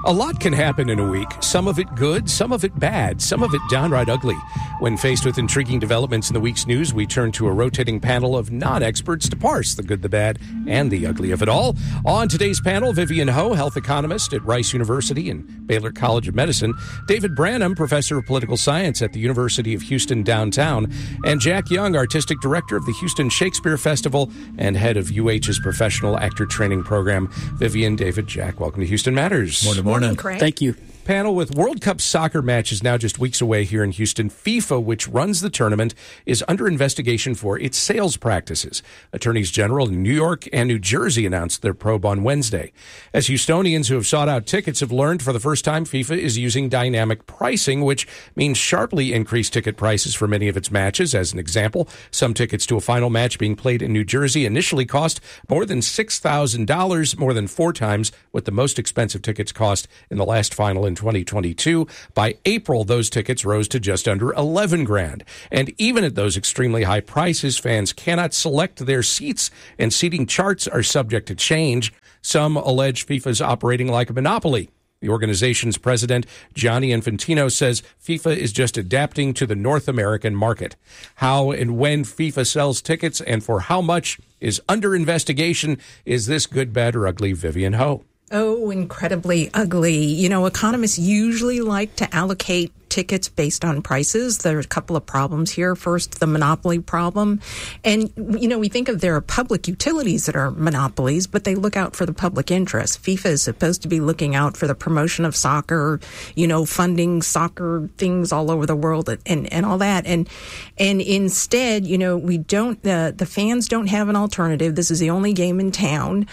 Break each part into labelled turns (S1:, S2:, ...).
S1: A lot can happen in a week, some of it good, some of it bad, some of it downright ugly. When faced with intriguing developments in the week's news, we turn to a rotating panel of non-experts to parse the good, the bad, and the ugly of it all. On today's panel, Vivian Ho, health economist at Rice University and Baylor College of Medicine, David Branham, professor of political science at the University of Houston downtown, and Jack Young, artistic director of the Houston Shakespeare Festival and head of UH's professional actor training program. Vivian, David, Jack, welcome to Houston Matters.
S2: Morning.
S3: Thank you.
S1: Panel, with World Cup soccer matches now just weeks away here in Houston, FIFA, which runs the tournament, is under investigation for its sales practices. Attorneys general in New York and New Jersey announced their probe on Wednesday. As Houstonians who have sought out tickets have learned, for the first time, FIFA is using dynamic pricing, which means sharply increased ticket prices for many of its matches. As an example, some tickets to a final match being played in New Jersey initially cost more than $6,000, more than 4 times what the most expensive tickets cost in the last final in 2022. By April, those tickets rose to just under $11,000. And even at those extremely high prices, fans cannot select their seats, and seating charts are subject to change. Some allege FIFA's operating like a monopoly. The organization's president, Gianni Infantino, says FIFA is just adapting to the North American market. How and when FIFA sells tickets and for how much is under investigation. Is this good, bad, or ugly? Vivian Ho.
S2: Oh, incredibly ugly. You know, economists usually like to allocate tickets based on prices. There are a couple of problems here. First, the monopoly problem. And, you know, we think of there are public utilities that are monopolies, but they look out for the public interest. FIFA is supposed to be looking out for the promotion of soccer, you know, funding soccer things all over the world and all that. And instead, you know, we don't, the fans don't have an alternative. This is the only game in town.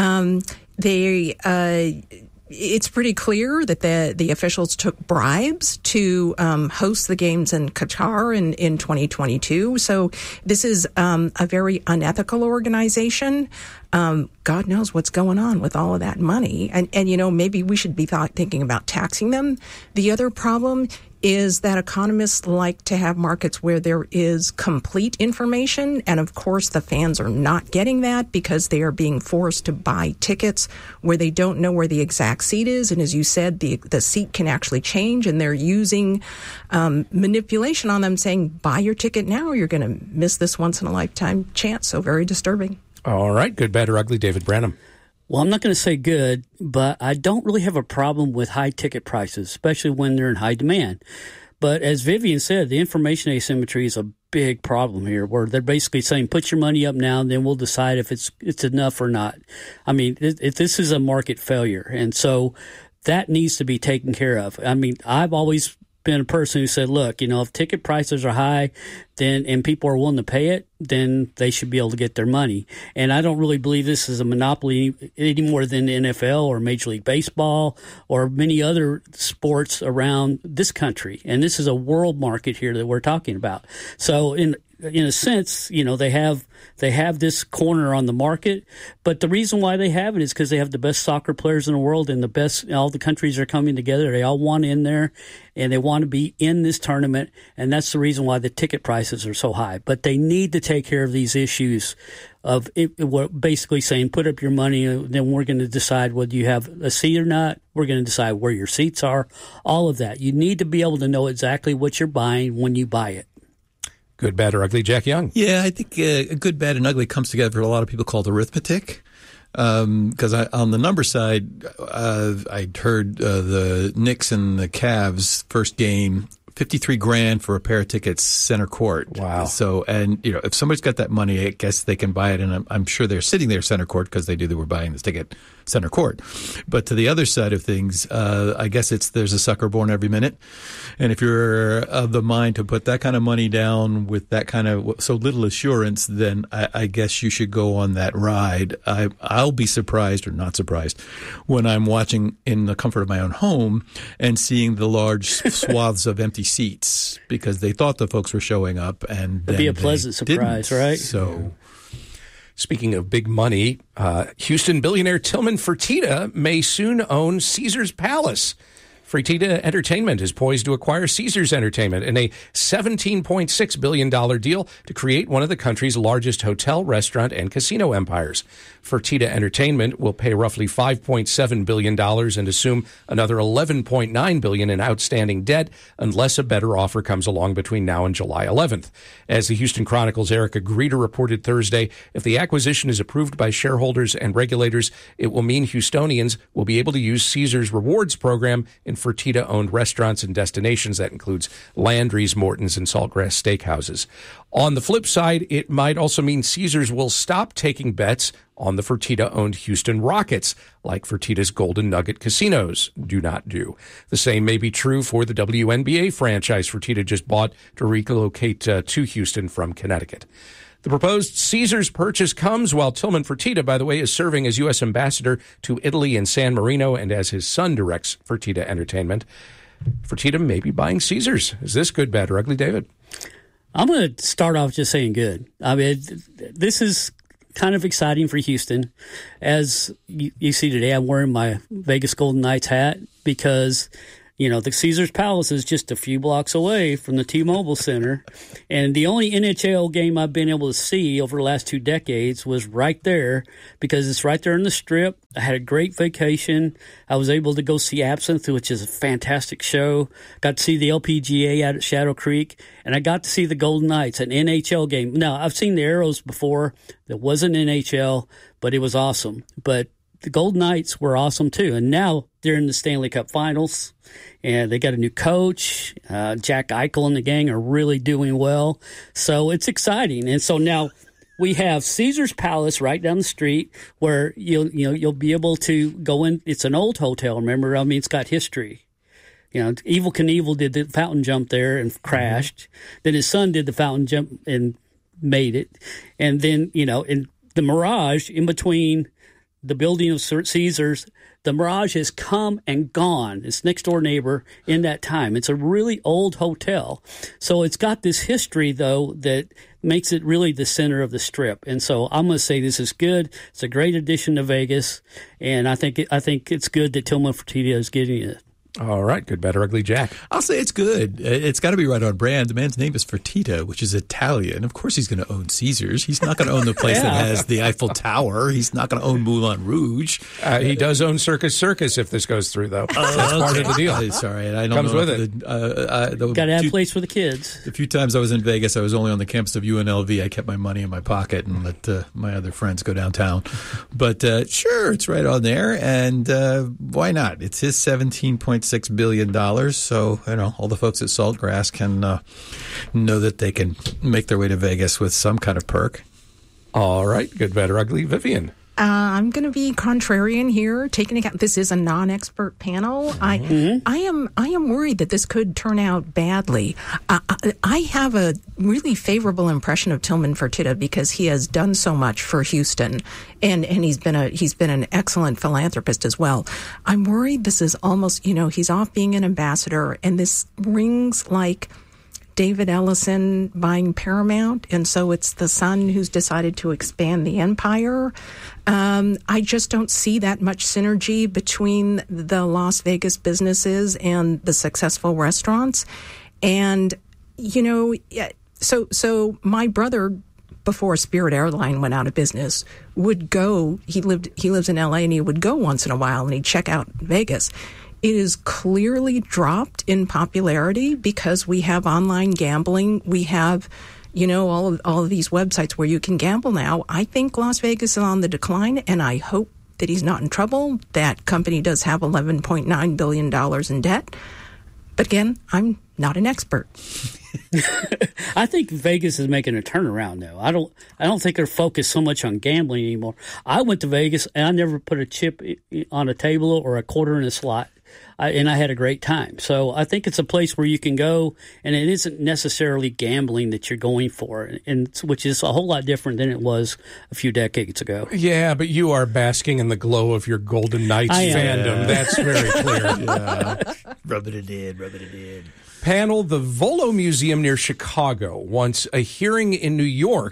S2: It's pretty clear that the officials took bribes to host the games in Qatar in 2022. So this is a very unethical organization. God knows what's going on with all of that money. And you know, maybe we should be thinking about taxing them. The other problem is that economists like to have markets where there is complete information. And of course, the fans are not getting that because they are being forced to buy tickets where they don't know where the exact seat is. And as you said, the seat can actually change, and they're using manipulation on them, saying, buy your ticket now or you're going to miss this once-in-a-lifetime chance. So very disturbing.
S1: All right. Good, bad, or ugly? David Branham.
S3: Well, I'm not going to say good, but I don't really have a problem with high ticket prices, especially when they're in high demand. But as Vivian said, the information asymmetry is a big problem here, where they're basically saying, put your money up now, and then we'll decide if it's enough or not. I mean, this is a market failure, and so that needs to be taken care of. I mean, I've always been a person who said, look, you know, if ticket prices are high, then and people are willing to pay it, then they should be able to get their money. And I don't really believe this is a monopoly any more than the NFL or Major League Baseball or many other sports around this country. And this is a world market here that we're talking about. So in a sense, you know, they have this corner on the market, but the reason why they have it is because they have the best soccer players in the world, and all the countries are coming together. They all want in there, and they want to be in this tournament, and that's the reason why the ticket prices are so high. But they need to take care of these issues of basically saying, put up your money, then we're going to decide whether you have a seat or not. We're going to decide where your seats are, all of that. You need to be able to know exactly what you're buying when you buy it.
S1: Good, bad, or ugly? Jack Young.
S4: Yeah, I think good, bad, and ugly comes together for a lot of people called arithmetic. Because on the number side, I'd heard the Knicks and the Cavs first game, $53,000 for a pair of tickets, center court.
S1: Wow.
S4: So, and you know, if somebody's got that money, I guess they can buy it, and I'm sure they're sitting there center court because they were buying this ticket center court. But to the other side of things, I guess there's a sucker born every minute, and if you're of the mind to put that kind of money down with that kind of so little assurance, then I guess you should go on that ride. I'll be surprised or not surprised when I'm watching in the comfort of my own home and seeing the large swaths of empty seats because they thought the folks were showing up, and
S3: it'd be a pleasant surprise, right?
S4: So,
S1: speaking of big money, Houston billionaire Tillman Fertitta may soon own Caesar's Palace. Fertitta Entertainment is poised to acquire Caesars Entertainment in a $17.6 billion deal to create one of the country's largest hotel, restaurant, and casino empires. Fertitta Entertainment will pay roughly $5.7 billion and assume another $11.9 billion in outstanding debt unless a better offer comes along between now and July 11th. As the Houston Chronicle's Erica Greeter reported Thursday, if the acquisition is approved by shareholders and regulators, it will mean Houstonians will be able to use Caesars Rewards program in Fertitta-owned restaurants and destinations. That includes Landry's, Morton's, and Saltgrass Steakhouses. On the flip side, it might also mean Caesars will stop taking bets on the Fertitta-owned Houston Rockets, like Fertitta's Golden Nugget casinos do not do. The same may be true for the WNBA franchise Fertitta just bought to relocate to Houston from Connecticut. The proposed Caesars purchase comes while Tillman Fertitta, by the way, is serving as U.S. ambassador to Italy and San Marino, and as his son directs Fertitta Entertainment. Fertitta may be buying Caesars. Is this good, bad, or ugly, David?
S3: I'm going to start off just saying good. I mean, this is kind of exciting for Houston. As you see today, I'm wearing my Vegas Golden Knights hat because, the Caesars Palace is just a few blocks away from the T-Mobile Center. And the only NHL game I've been able to see over the last 2 decades was right there because it's right there in the Strip. I had a great vacation. I was able to go see Absinthe, which is a fantastic show. Got to see the LPGA out at Shadow Creek. And I got to see the Golden Knights, an NHL game. Now, I've seen the Arrows before. That wasn't NHL, but it was awesome. But the Golden Knights were awesome, too. And now they're in the Stanley Cup Finals. And they got a new coach. Jack Eichel and the gang are really doing well. So it's exciting. And so now we have Caesars Palace right down the street where you'll be able to go in. It's an old hotel, remember? I mean, it's got history. Evel Knievel did the fountain jump there and crashed. Mm-hmm. Then his son did the fountain jump and made it. And then, in the Mirage in between the building of Caesars, the Mirage has come and gone. It's next door neighbor in that time. It's a really old hotel. So it's got this history, though, that makes it really the center of the Strip. And so I'm going to say this is good. It's a great addition to Vegas. And I think it's good that Tillman Fertitta is getting it.
S1: All right. Good, bad, or ugly, Jack?
S4: I'll say it's good. It's got to be right on brand. The man's name is Fertitta, which is Italian. Of course he's going to own Caesars. He's not going to own the place that has the Eiffel Tower. He's not going to own Moulin Rouge.
S1: He does own Circus if this goes thugh, though. That's part of the deal.
S4: Sorry. I don't
S1: Comes
S4: know
S1: with it.
S3: Got to have a place for the kids.
S4: The few times I was in Vegas, I was only on the campus of UNLV. I kept my money in my pocket and let my other friends go downtown. But sure, it's right on there. And why not? It's his $17.6 billion. So, all the folks at Saltgrass can know that they can make their way to Vegas with some kind of perk.
S1: All right. Good, bad, or ugly, Vivian?
S2: I'm going to be contrarian here, taking account this is a non-expert panel. I am worried that this could turn out badly. I have a really favorable impression of Tillman Fertitta because he has done so much for Houston, and he's been an excellent philanthropist as well. I'm worried this is almost, he's off being an ambassador, and this rings like David Ellison buying Paramount, and so it's the son who's decided to expand the empire. I just don't see that much synergy between the Las Vegas businesses and the successful restaurants. And, so my brother, before Spirit Airline went out of business, would go, he lives in LA, and he would go once in a while and he'd check out Vegas. It is clearly dropped in popularity because we have online gambling. We have, all of these websites where you can gamble now. I think Las Vegas is on the decline, and I hope that he's not in trouble. That company does have $11.9 billion in debt. But again, I'm not an expert.
S3: I think Vegas is making a turnaround, though. I don't think they're focused so much on gambling anymore. I went to Vegas, and I never put a chip on a table or a quarter in a slot. And I had a great time. So I think it's a place where you can go, and it isn't necessarily gambling that you're going for, and which is a whole lot different than it was a few decades ago.
S1: Yeah, but you are basking in the glow of your Golden Knights fandom. That's very clear.
S4: Yeah. Rubbing it in.
S1: Panel, the Volo Museum near Chicago wants a hearing in New York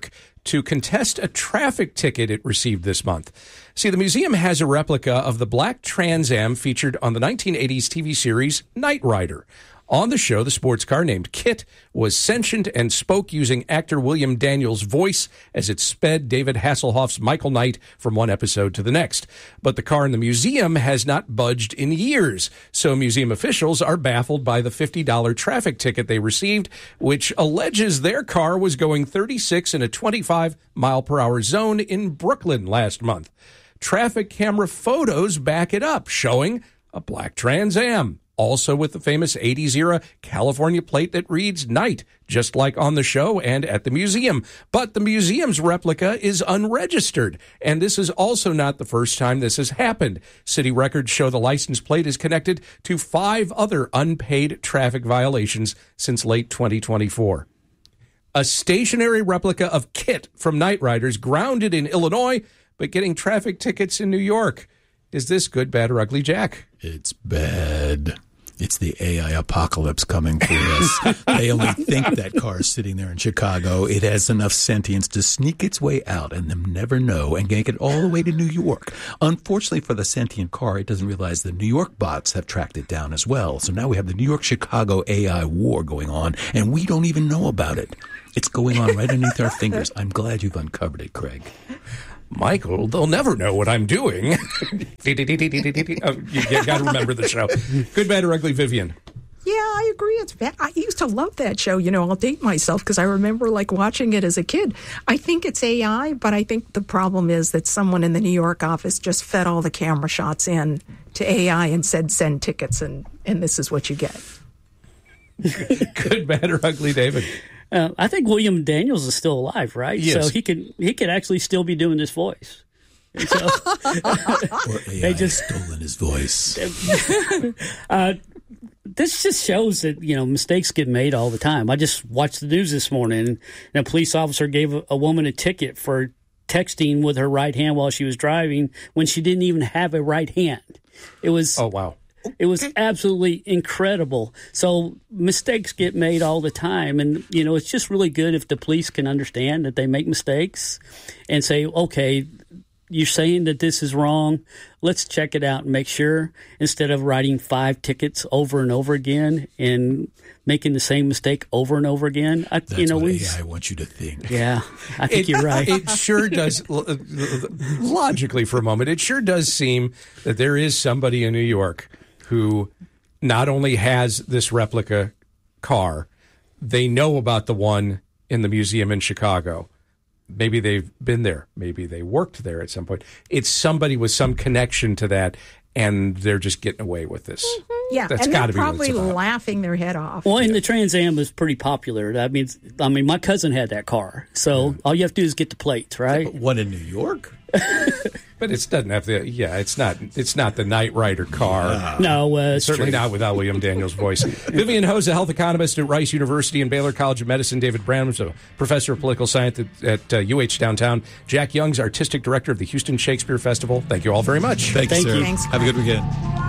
S1: to contest a traffic ticket it received this month. See, the museum has a replica of the black Trans Am featured on the 1980s TV series Knight Rider. On the show, the sports car named KITT was sentient and spoke using actor William Daniels' voice as it sped David Hasselhoff's Michael Knight from one episode to the next. But the car in the museum has not budged in years, so museum officials are baffled by the $50 traffic ticket they received, which alleges their car was going 36 in a 25-mile-per-hour zone in Brooklyn last month. Traffic camera photos back it up, showing a black Trans Am, also with the famous 80s-era California plate that reads Knight, just like on the show and at the museum. But the museum's replica is unregistered, and this is also not the first time this has happened. City records show the license plate is connected to 5 other unpaid traffic violations since late 2024. A stationary replica of KITT from Knight Riders grounded in Illinois, but getting traffic tickets in New York. Is this good, bad, or ugly, Jack?
S4: It's bad. It's the AI apocalypse coming for us. They only think that car is sitting there in Chicago. It has enough sentience to sneak its way out and them never know and make it all the way to New York. Unfortunately for the sentient car, it doesn't realize the New York bots have tracked it down as well. So now we have the New York-Chicago AI war going on, and we don't even know about it. It's going on right underneath our fingers. I'm glad you've uncovered it, Craig.
S1: Michael, they'll never know what I'm doing. You got to remember the show. Good, bad, or ugly, Vivian?
S2: Yeah, I agree. It's bad. I used to love that show. I'll date myself because I remember watching it as a kid. I think it's AI, but I think the problem is that someone in the New York office just fed all the camera shots in to AI and said, send tickets, and this is what you get.
S1: Good, bad, or ugly, David?
S3: I think William Daniels is still alive, right?
S1: Yes.
S3: So he could actually still be doing this voice. And so,
S4: or AI just stolen his voice.
S3: This just shows that, mistakes get made all the time. I just watched the news this morning, and a police officer gave a woman a ticket for texting with her right hand while she was driving when she didn't even have a right hand. It was...
S1: Oh, wow.
S3: It was absolutely incredible. So mistakes get made all the time. And, it's just really good if the police can understand that they make mistakes and say, okay, you're saying that this is wrong. Let's check it out and make sure, instead of writing 5 tickets over and over again and making the same mistake over and over again.
S4: That's what AI wants you to think.
S3: Yeah, I think you're right.
S1: It sure does, logically for a moment, it sure does seem that there is somebody in New York who not only has this replica car, they know about the one in the museum in Chicago. Maybe they've been there. Maybe they worked there at some point. It's somebody with some connection to that, and they're just getting away with this.
S2: Mm-hmm. Yeah,
S1: that's
S2: and
S1: got to
S2: they're
S1: be what it's
S2: probably
S1: about.
S2: Laughing their head off.
S3: Well, and the Trans Am is pretty popular. I mean, my cousin had that car, so all you have to do is get the plates, right?
S4: One in New York?
S1: But it doesn't have the. Yeah, it's not the Knight Rider car.
S3: No,
S1: certainly not without William Daniels' voice. Vivian Ho's a health economist at Rice University and Baylor College of Medicine. David Brown is a professor of political science at UH downtown. Jack Young's artistic director of the Houston Shakespeare Festival. Thank you all very much.
S4: Thank you, sir.
S2: Thanks,
S4: Have a good weekend.